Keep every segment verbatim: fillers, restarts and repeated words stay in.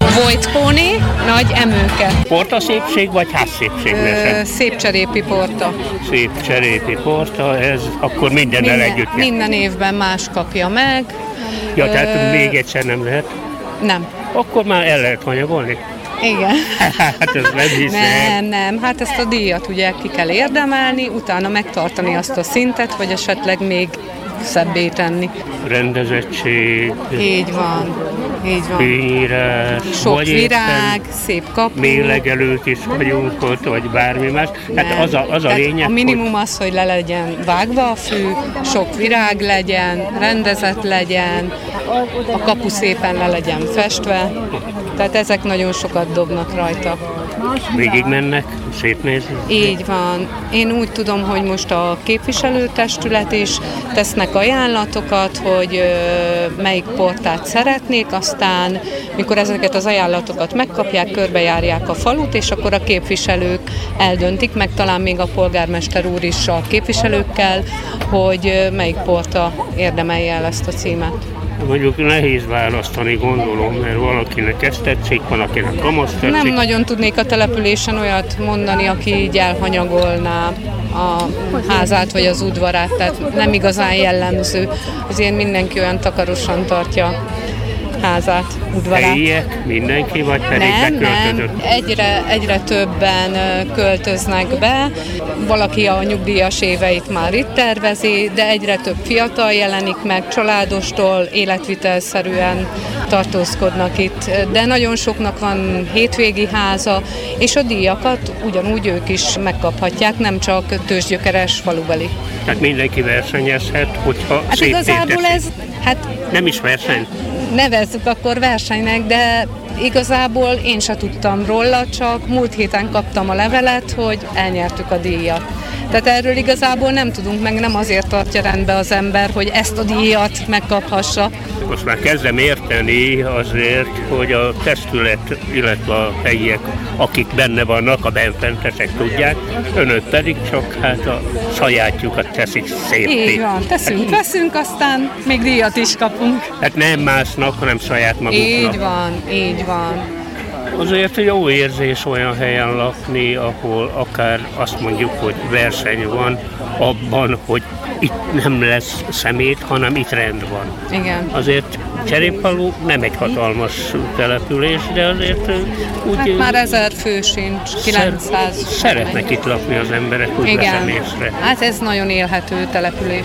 Vojtkóné, nagy emőke. Porta szépség vagy házszépség? Ö, szépcserépi porta. Szépcserépi porta, ez akkor mindennel minden, együtt. Minden évben más kapja meg. Ja, Ö, tehát még egyszer nem lehet? Nem. Akkor már el lehet hanyagolni? Igen. Hát ez nem hiszem. Nem, nem, hát ezt a díjat ugye ki kell érdemelni, utána megtartani azt a szintet, vagy esetleg még szebbé tenni. Rendezettség. Így van, így van. Fényírás. Sok virág, szép kapu. Mérlegelők is vagyunk ott, vagy bármi más. Hát az a, az a lényeg, a minimum hogy... az, hogy le legyen vágva a fű, sok virág legyen, rendezett legyen, a kapu szépen le legyen festve. Tehát ezek nagyon sokat dobnak rajta. Végig mennek, szétnézni? Így van. Én úgy tudom, hogy most a képviselőtestület is tesznek ajánlatokat, hogy ö, melyik portát szeretnék, aztán mikor ezeket az ajánlatokat megkapják, körbejárják a falut, és akkor a képviselők eldöntik, meg talán még a polgármester úr is a képviselőkkel, hogy ö, melyik porta érdemelje el ezt a címet. Mondjuk nehéz választani, gondolom, mert valakinek ezt tetszik, valakinek amazt tetszik. Nem nagyon tudnék a településen olyat mondani, aki így elhanyagolná a házát vagy az udvarát, tehát nem igazán jellemző. Azért mindenki olyan takarosan tartja házát, udvarát. Helyiek, mindenki, vagy pedig nem, beköltözött? Nem, egyre, egyre többen költöznek be, valaki a nyugdíjas éveit már itt tervezi, de egyre több fiatal jelenik meg, családostól életvitelszerűen tartózkodnak itt, de nagyon soknak van hétvégi háza, és a díjakat ugyanúgy ők is megkaphatják, nem csak tőzsgyökeres falubeli. Tehát mindenki versenyezhet, hogyha hát szép igazából ez, hát nem is verseny? Nevezzük akkor versenynek, de igazából én se tudtam róla, csak múlt héten kaptam a levelet, hogy elnyertük a díjat. Tehát erről igazából nem tudunk, meg nem azért tartja rendbe az ember, hogy ezt a díjat megkaphassa. Most már kezdem érteni azért, hogy a testület, illetve a helyiek, akik benne vannak, a benfentesek tudják, önök pedig csak hát a sajátjukat teszik szépé. Így van, teszünk, veszünk, aztán még díjat is kapunk. Hát nem másnak, hanem saját maguknak. Így van, így van. Azért jó érzés olyan helyen lakni, ahol akár azt mondjuk, hogy verseny van abban, hogy itt nem lesz szemét, hanem itt rend van. Igen. Azért Cserépfalu nem egy hatalmas település, de azért úgy... Hát már ezer fő sincs, kilencszáz. Szeretnek itt lakni az emberek, úgy veszem észre. Hát ez nagyon élhető település.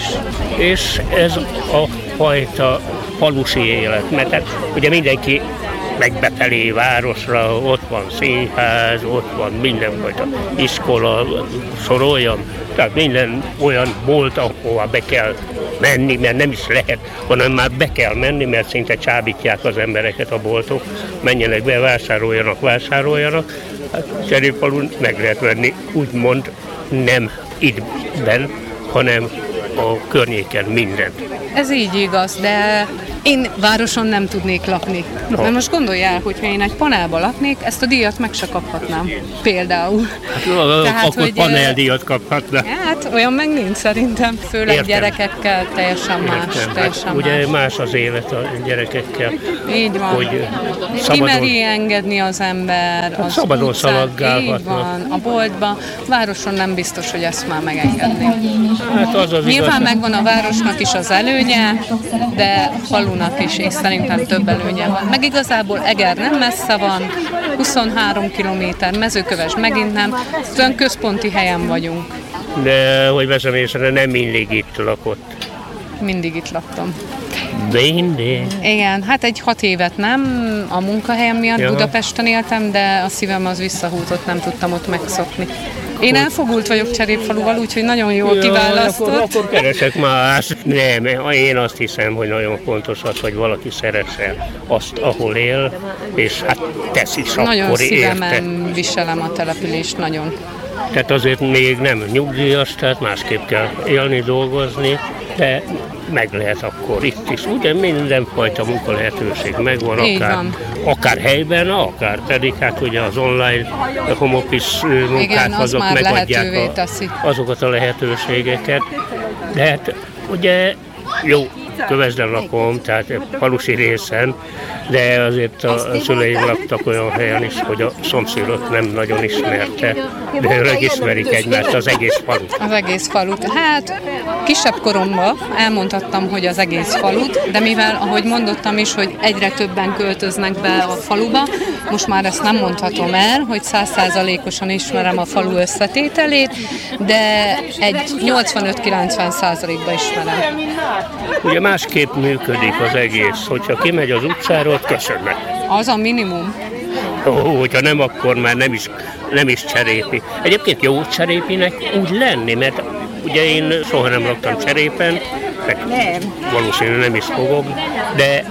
És ez a fajta falusi élet, mert hát ugye mindenki megbetelé városra, ott van színház, ott van mindenfajta iskola, soroljam, tehát minden olyan bolt, ahova be kell menni, mert nem is lehet, hanem már be kell menni, mert szinte csábítják az embereket a boltok, menjenek be, vásároljanak, vásároljanak. Hát Cserépfalun meg lehet venni, úgymond nem ittben, hanem a környéken mindent. Ez így igaz, de én városon nem tudnék lakni. No. Mert most gondolj el, hogyha én egy panelban laknék, ezt a díjat meg se kaphatnám. Például. Hát, no, Tehát, akkor hogy paneldíjat kaphatna. Hát olyan meg nincs szerintem. Főleg Értem. gyerekekkel teljesen más. Teljesen hát, ugye más az élet a gyerekekkel. Így van. Hogy szabadon... Kimeri engedni az ember. Az szabadon utcán. szaladgálhatnak. Így van. A boltban. Városon nem biztos, hogy ezt már megengedni. Hát az az Nyilván igaz. megvan a városnak is az előnye, de falunak is, és szerintem több előnye van. Meg igazából Eger nem messze van, huszonhárom kilométer, Mezőköves megint nem, olyan központi helyen vagyunk. De hogy veszem észre, nem mindig itt lakott. Mindig itt laktam. Mindig? Igen, hát egy hat évet nem, a munkahelyem miatt ja. Budapesten éltem, de a szívem az visszahúzott, nem tudtam ott megszokni. Én elfogult vagyok Cserépfaluval, úgyhogy nagyon jól ja, kiválasztott. Akkor, akkor keresek más. Nem, én azt hiszem, hogy nagyon fontos az, hogy valaki szeresse azt, ahol él, és hát tesz is akkor nagyon érte. Nagyon szívemen viselem a települést, nagyon. Tehát azért még nem nyugdíjas, tehát másképp kell élni, dolgozni, de meg lehet akkor itt is. Ugye mindenfajta munkalehetőség megvan, akár, akár helyben, akár pedig hát ugye az online home office munkák, igen, az azok megadják a, azokat a lehetőségeket. De hát ugye jó, Kövesden lakom, tehát falusi részen, de azért a szüleim laktak olyan helyen is, hogy a szomszédot nem nagyon ismerte, de ők ismerik egymást, az egész falut. Az egész falut. Hát kisebb koromban elmondhattam, hogy az egész falut, de mivel, ahogy mondottam is, hogy egyre többen költöznek be a faluba, most már ezt nem mondhatom el, hogy száz százalékosan ismerem a falu összetételét, de egy nyolcvanöt-kilencven százalékban ismerem. Ugye másképp működik az egész, hogyha kimegy az utcára, ott köszönnek. Az a minimum. Ó, hogyha nem, akkor már nem is, nem is cserépi. Egyébként jó cserépinek úgy lenni, mert ugye én soha nem laktam Cserépen, valószínűleg nem is fogok, de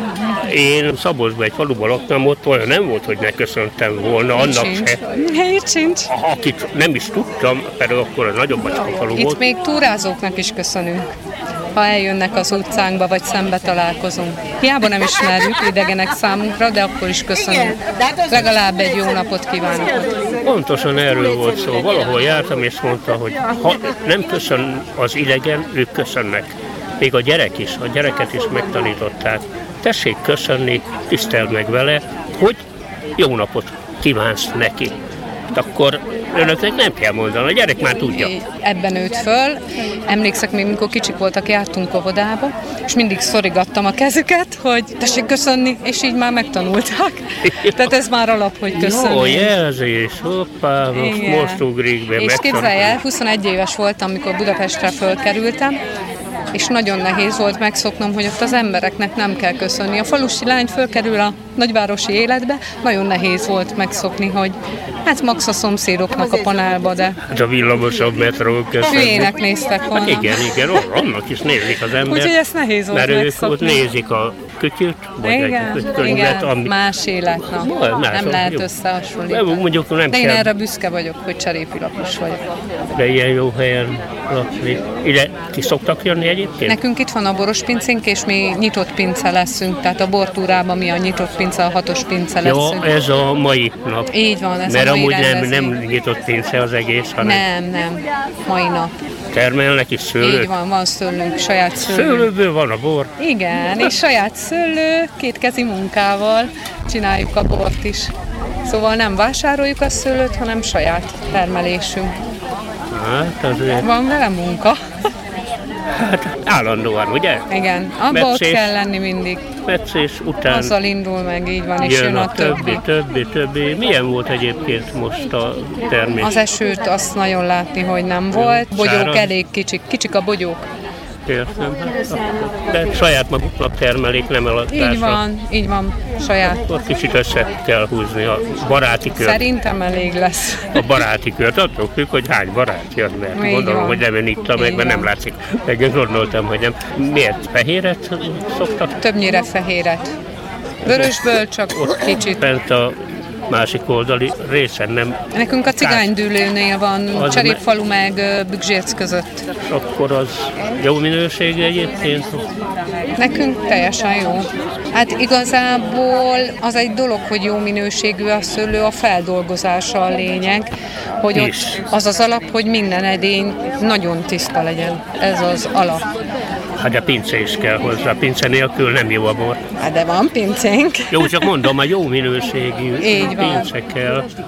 én Szabolcsban egy faluban laktam, ott olyan nem volt, hogy ne köszöntem volna, annak se. Itt sincs. Akit nem is tudtam, pedig akkor a nagyobb bacska falu Itt volt. még túrázóknak is köszönünk, ha eljönnek az utcánkba, vagy szembe találkozunk. Hiába nem ismerjük, idegenek számunkra, de akkor is köszönünk. Legalább egy jó napot kívánok. Pontosan erről volt szó. Valahol jártam, és mondta, hogy ha nem köszön az idegen, ők köszönnek. Még a gyerek is, a gyereket is megtanították. Tessék köszönni, tiszteld meg vele, hogy jó napot kívánsz neki. Akkor önöknek nem kell mondani, a gyerek már tudja. Ebben nőtt föl. Emlékszek még, mikor kicsik voltak, jártunk óvodába, és mindig szorigattam a kezüket, hogy tessék köszönni, és így már megtanulták. Tehát ez már alap, hogy köszönni. Jó jelzés, hoppá, most, most ugrik be. És képzelj el, huszonegy éves voltam, amikor Budapestre fölkerültem, és nagyon nehéz volt megszoknom, hogy ott az embereknek nem kell köszönni. A falusi lány fölkerül a nagyvárosi életbe, nagyon nehéz volt megszokni, hogy hát max a szomszédoknak a panelba, de... Hát a villamosabb metró köszönni. Hülyének néztek volna. Hát igen, igen, annak is nézik az ember. Úgyhogy ezt nehéz volt mert megszokni. Mert ők nézik a kütyüt, vagy igen, egy könyvet, igen, ami... más élet, na. No, más, nem lehet jó. összehasonlítani. Mondjuk nem de én kell. erre büszke vagyok, hogy cserépi lakos vagyok. De ilyen jó helyen lakni. Ide ki szoktak jönni egyébként? Nekünk itt van a boros pincénk, és mi nyitott pince leszünk, tehát a bortúrában mi a nyitott pince, a hatos pince leszünk. Jó, ez a mai nap. Így van, ez mert a mai amúgy nem, rendezvény. nem nyitott pince az egész, hanem Nem, nem, mai nap. termelnek is szőlőt. Így van, van szőlőnk, saját szőlő. Szőlőből van a bor. Igen, és saját szőlő, kétkezi munkával csináljuk a bort is. Szóval nem vásároljuk a szőlőt, hanem saját termelésünk. Hát azért. Van vele munka. Hát állandóan, ugye? Igen, abba ott kell lenni mindig. Metszés után azzal indul meg, így van, és jön, jön a, a többi. többi, többi, többi. Milyen volt egyébként most a termés? Az esőt azt nagyon látni, hogy nem volt. Bogyók Sáraz. elég kicsik, kicsik a bogyók. Értem. De saját maguknak termelik, nem eladásra. Így van, így van, saját. Akkor kicsit össze kell húzni a baráti kört. Szerintem elég lesz. A baráti kört, attól függ, hogy hány barát jön, mert Így gondolom, van. hogy nem itta meg, mert nem látszik. Meg gondoltam, hogy nem. Miért fehéret szoktak? Többnyire fehéret. Vörösből csak kicsit. Bent a másik oldali részen nem. Nekünk a cigánydűlőnél van, Az Cserépfalu meg ö, Bükzsérc között. Akkor az jó minőségű egyébként? Nekünk teljesen jó. Hát igazából az egy dolog, hogy jó minőségű a szőlő, a feldolgozása a lényeg, hogy ott És? az az alap, hogy minden edény nagyon tiszta legyen. Ez az alap. Hát a pince is kell hozzá, pince nélkül nem jó a bor. Hát de van pincénk. Jó, csak mondom, a jó minőségű Így van. pince kell.